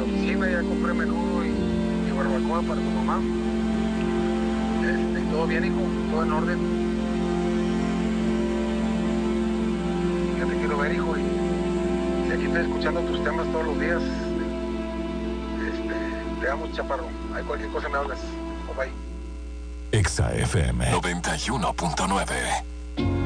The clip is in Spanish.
la oficina, ya compré menudo y barbacoa para tu mamá. Todo bien, hijo, todo en orden. Ya te quiero ver, hijo, y aquí estoy escuchando tus temas todos los días. Te amo, chaparro. Hay cualquier cosa me hablas. Bye bye. Exa FM 91.9.